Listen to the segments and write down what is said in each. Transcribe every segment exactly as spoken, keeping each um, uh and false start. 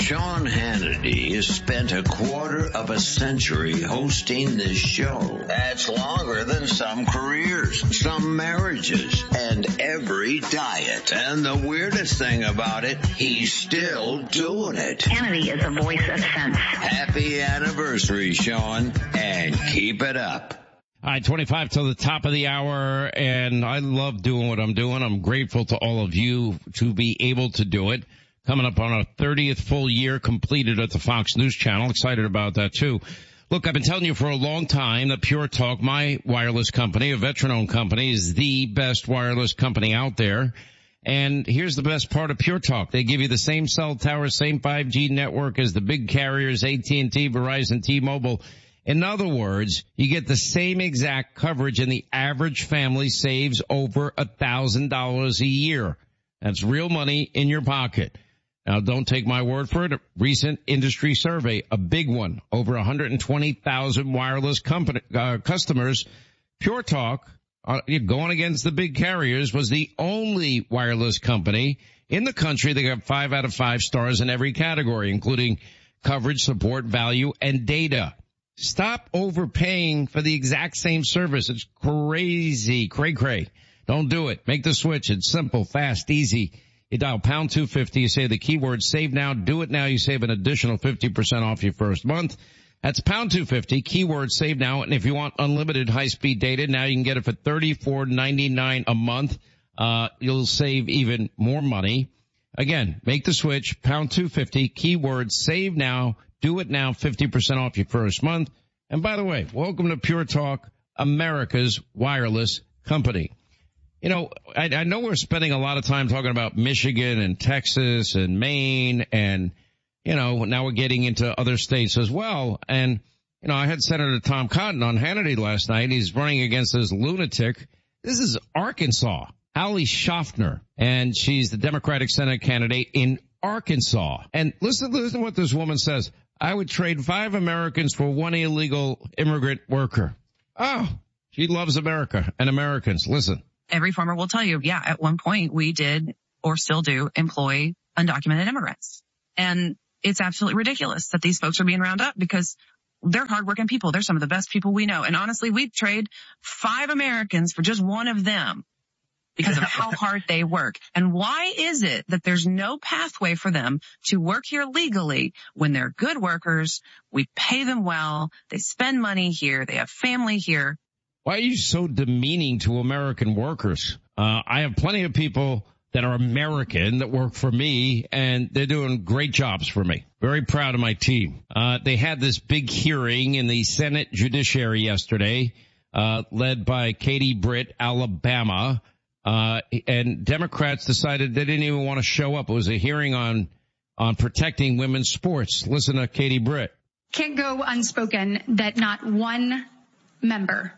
Sean Hannity has spent a quarter of a century hosting this show. That's longer than some careers, some marriages, and every diet. And the weirdest thing about it, he's still doing it. Hannity is a voice of sense. Happy anniversary, Sean, and keep it up. All right, twenty-five till the top of the hour, and I love doing what I'm doing. I'm grateful to all of you to be able to do it. Coming up on our thirtieth full year completed at the Fox News Channel. Excited about that, too. Look, I've been telling you for a long time that Pure Talk, my wireless company, a veteran-owned company, is the best wireless company out there. And here's the best part of Pure Talk. They give you the same cell tower, same five G network as the big carriers, A T and T, Verizon, T-Mobile. In other words, you get the same exact coverage, and the average family saves over a thousand dollars a year. That's real money in your pocket. Now, don't take my word for it. A recent industry survey, a big one, over one hundred twenty thousand wireless company, uh, customers. Pure Talk, uh, going against the big carriers, was the only wireless company in the country that got five out of five stars in every category, including coverage, support, value, and data. Stop overpaying for the exact same service. It's crazy, cray-cray. Don't do it. Make the switch. It's simple, fast, easy. You dial pound two fifty, you say the keyword save now, do it now, you save an additional fifty percent off your first month. That's pound two fifty, keyword save now, and if you want unlimited high-speed data, now you can get it for thirty-four ninety-nine a month. Uh, you'll save even more money. Again, make the switch, pound two fifty, keyword save now, do it now, fifty percent off your first month. And by the way, welcome to Pure Talk, America's wireless company. You know, I, I know we're spending a lot of time talking about Michigan and Texas and Maine and, you know, now we're getting into other states as well. And, you know, I had Senator Tom Cotton on Hannity last night. He's running against this lunatic. This is Arkansas, Ali Schaffner, and she's the Democratic Senate candidate in Arkansas. And listen, listen to what this woman says. I would trade five Americans for one illegal immigrant worker. Oh, she loves America and Americans. Listen. Every farmer will tell you, yeah, at one point we did or still do employ undocumented immigrants. And it's absolutely ridiculous that these folks are being rounded up because they're hardworking people. They're some of the best people we know. And honestly, we'd trade five Americans for just one of them because of how hard they work. And why is it that there's no pathway for them to work here legally when they're good workers? We pay them well. They spend money here. They have family here. Why are you so demeaning to American workers? Uh, I have plenty of people that are American that work for me, and they're doing great jobs for me. Very proud of my team. Uh, they had this big hearing in the Senate Judiciary yesterday, uh, led by Katie Britt, Alabama, uh, and Democrats decided they didn't even want to show up. It was a hearing on, on protecting women's sports. Listen to Katie Britt. Can't go unspoken that not one member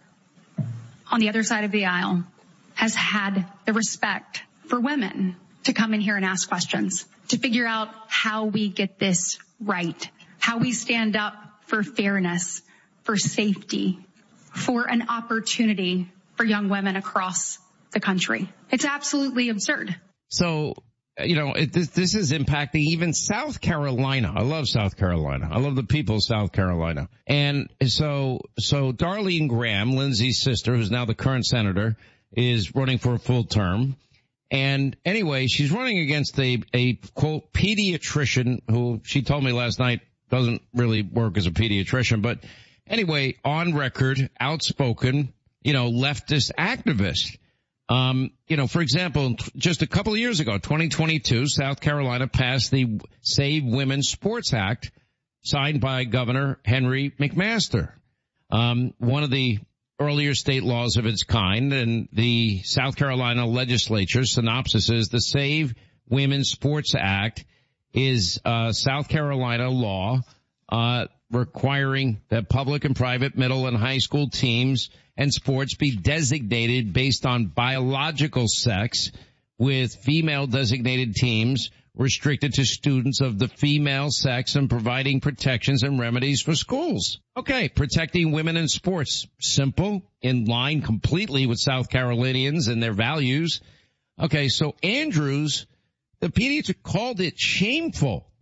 on the other side of the aisle has had the respect for women to come in here and ask questions, to figure out how we get this right, how we stand up for fairness, for safety, for an opportunity for young women across the country. It's absolutely absurd. So, you know, it, this, this is impacting even South Carolina. I love South Carolina. I love the people of South Carolina. And so, so Darlene Graham, Lindsey's sister, who's now the current senator, is running for a full term. And anyway, she's running against a, a quote, pediatrician who she told me last night doesn't really work as a pediatrician. But anyway, on record, outspoken, you know, leftist activist. Um, you know, for example, just a couple of years ago, twenty twenty-two, South Carolina passed the Save Women Sports Act signed by Governor Henry McMaster. Um, one of the earlier state laws of its kind, and the South Carolina legislature synopsis is the Save Women Sports Act is uh South Carolina law uh requiring that public and private middle and high school teams and sports be designated based on biological sex, with female designated teams restricted to students of the female sex and providing protections and remedies for schools. Okay, protecting women in sports. Simple, in line completely with South Carolinians and their values. Okay, so Andrews, the pediatrician, called it shameful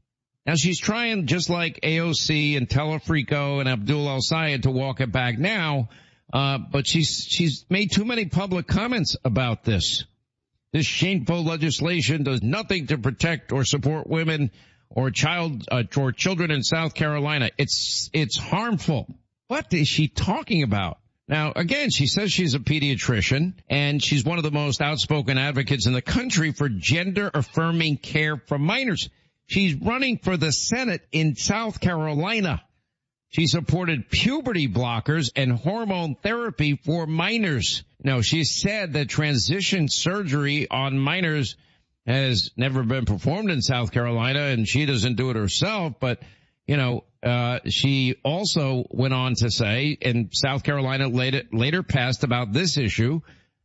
Now she's trying, just like A O C and Telefrico and Abdul El-Sayed, to walk it back now, uh, but she's, she's made too many public comments about this. This shameful legislation does nothing to protect or support women or child, uh, or children in South Carolina. It's, it's harmful. What is she talking about? Now, again, she says she's a pediatrician, and she's one of the most outspoken advocates in the country for gender-affirming care for minors. She's running for the Senate in South Carolina. She supported puberty blockers and hormone therapy for minors. Now, she said that transition surgery on minors has never been performed in South Carolina, and she doesn't do it herself, but, you know, uh, she also went on to say, and South Carolina later, later passed about this issue,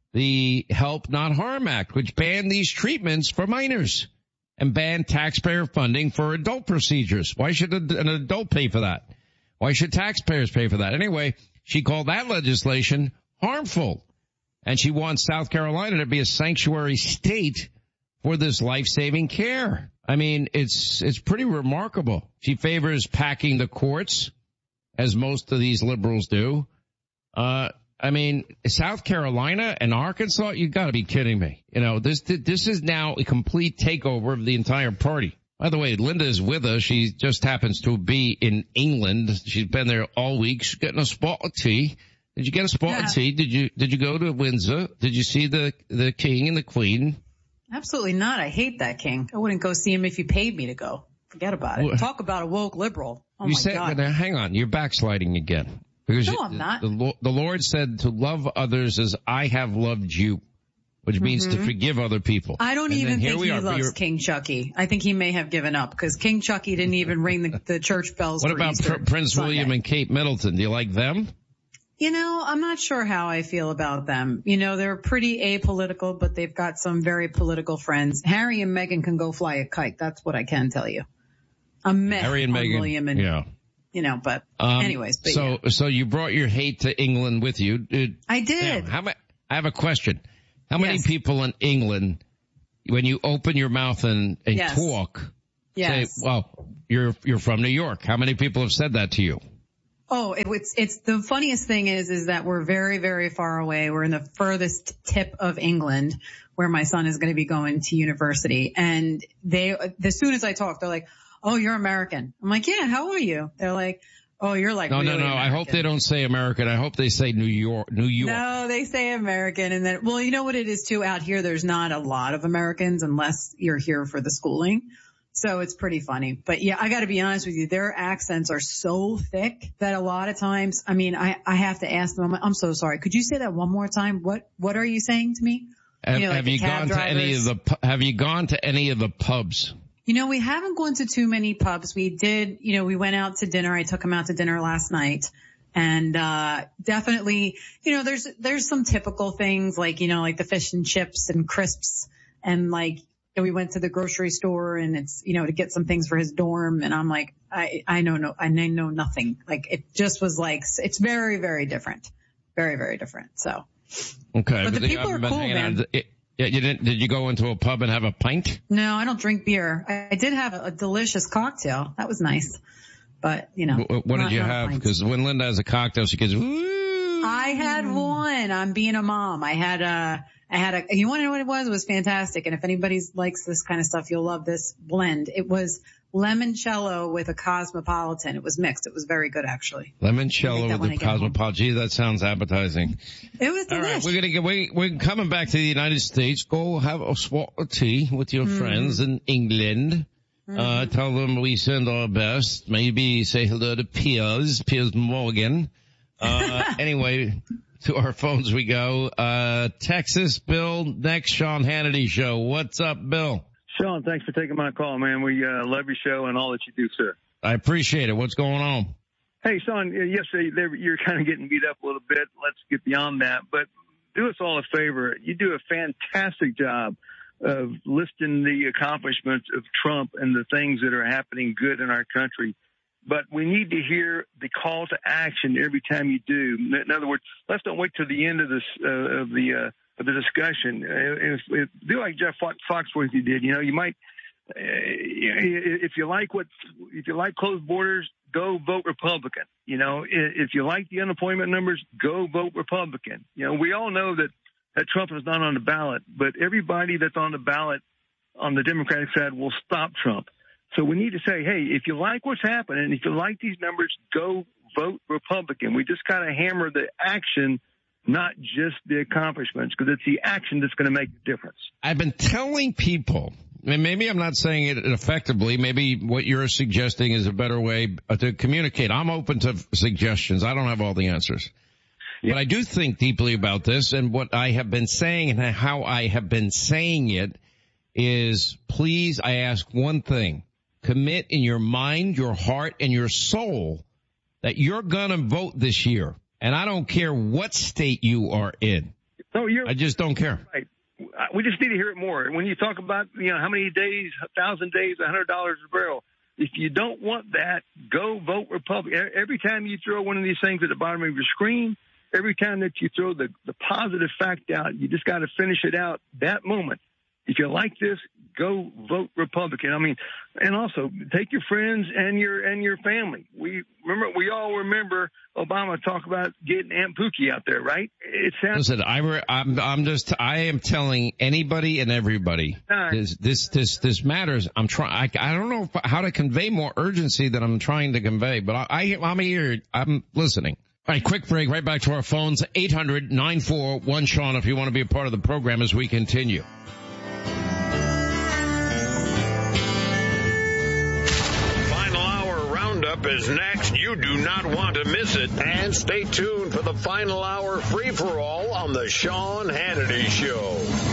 the Help Not Harm Act, which banned these treatments for minors and banned taxpayer funding for adult procedures. Why should an adult pay for that? Why should taxpayers pay for that? Anyway, she called that legislation harmful, and she wants South Carolina to be a sanctuary state for this life-saving care. I mean, it's, it's pretty remarkable. She favors packing the courts, as most of these liberals do. Uh, I mean, South Carolina and Arkansas, you gotta be kidding me. You know, this, this is now a complete takeover of the entire party. By the way, Linda is with us. She just happens to be in England. She's been there all week. She's getting a spot of tea. Did you get a spot yeah. of tea? Did you, did you go to Windsor? Did you see the, the king and the queen? Absolutely not. I hate that king. I wouldn't go see him if you paid me to go. Forget about it. Well, talk about a woke liberal. Oh you my said, God. Now, hang on. You're backsliding again. Because no, you, I'm not. The, the Lord said to love others as I have loved you, which means mm-hmm. to forgive other people. I don't and even think he are. loves You're, King Chucky. I think he may have given up because King Chucky didn't even ring the, the church bells. What for about Easter Pr- Prince Sunday. William and Kate Middleton? Do you like them? You know, I'm not sure how I feel about them. You know, they're pretty apolitical, but they've got some very political friends. Harry and Meghan can go fly a kite. That's what I can tell you. I'm meh Harry and on Meghan, William and, yeah. you know, but um, anyways. But so, yeah. so you brought your hate to England with you. It, I did. Damn, how ma- I have a question. How many yes. people in England, when you open your mouth and, and yes. talk, yes. say, well, you're, you're from New York. How many people have said that to you? Oh, it, it's, it's the funniest thing is, is that we're very, very far away. We're in the furthest tip of England where my son is going to be going to university. And they, as soon as I talk, they're like, oh, you're American. I'm like, yeah, how are you? They're like, oh, you're like, no, really no, no. American. I hope they don't say American. I hope they say New York, New York. No, they say American. And then, well, you know what it is too out here. There's not a lot of Americans unless you're here for the schooling. So it's pretty funny. But yeah, I got to be honest with you. Their accents are so thick that a lot of times, I mean, I, I have to ask them, I'm, I'm so sorry. Could you say that one more time? What, what are you saying to me? Have you, know, like have you gone drivers. to any of the, have you gone to any of the pubs? You know, we haven't gone to too many pubs. We did, you know, we went out to dinner. I took him out to dinner last night. And, uh, definitely, you know, there's, there's some typical things like, you know, like the fish and chips and crisps and like, we went to the grocery store and it's, you know, to get some things for his dorm. And I'm like, I, I know, no, I know nothing. Like it just was like, it's very, very different. Very, very different. So. Okay. But the but people are cool, man. It, yeah, you didn't, did you go into a pub and have a pint? No, I don't drink beer. I, I did have a, a delicious cocktail. That was nice. But, you know. What, what not, did you have? Because when Linda has a cocktail, she goes, woo. I had one. I'm being a mom. I had a, I had a, you want to know what it was? It was fantastic. And if anybody likes this kind of stuff, you'll love this blend. It was limoncello with a cosmopolitan. It was mixed. It was very good, actually. Limoncello with the cosmopolitan. Gee, that sounds appetizing. It was delicious. All right, we're gonna get, we, we're coming back to the United States. Go have a swat of tea with your mm-hmm. friends in England. Mm-hmm. Uh, tell them we send our best. Maybe say hello to Piers, Piers Morgan. Uh, anyway. To our phones we go. Uh, Texas, Bill, next Sean Hannity show. What's up, Bill? Sean, thanks for taking my call, man. We uh, love your show and all that you do, sir. I appreciate it. What's going on? Hey, Sean, yesterday you're kind of getting beat up a little bit. Let's get beyond that. But do us all a favor. You do a fantastic job of listing the accomplishments of Trump and the things that are happening good in our country. But we need to hear the call to action every time you do. In other words, let's don't wait till the end of this uh, of the uh, of the discussion. If, if do like Jeff Foxworthy did, you know, you might if you like what, if you like closed borders, go vote Republican. You know, if you like the unemployment numbers, go vote Republican. You know, we all know that, that Trump is not on the ballot, but everybody that's on the ballot on the Democratic side will stop Trump. So we need to say, hey, if you like what's happening, if you like these numbers, go vote Republican. We just got to hammer the action, not just the accomplishments, because it's the action that's going to make the difference. I've been telling people, and maybe I'm not saying it effectively, maybe what you're suggesting is a better way to communicate. I'm open to suggestions. I don't have all the answers. Yeah. But I do think deeply about this, and what I have been saying and how I have been saying it is, please, I ask one thing. Commit in your mind, your heart, and your soul that you're going to vote this year. And I don't care what state you are in. No, you're I just don't care. Right. We just need to hear it more. When you talk about, you know, how many days, a thousand days, a hundred dollars a barrel. If you don't want that, go vote Republican. Every time you throw one of these things at the bottom of your screen, every time that you throw the, the positive fact out, you just got to finish it out that moment. If you like this, go vote Republican. I mean, and also take your friends and your and your family. We remember, we all remember Obama talk about getting Aunt Pookie out there, right? It sounds. Listen, I re, I'm I'm just I am telling anybody and everybody right. this this this this matters. I'm trying. I, I don't know if, how to convey more urgency than I'm trying to convey, but I, I I'm here. I'm listening. All right, quick break. Right back to our phones. eight hundred nine four one Sean if you want to be a part of the program as we continue. Up is next. You do not want to miss it. And stay tuned for the final hour free-for-all on the Sean Hannity Show.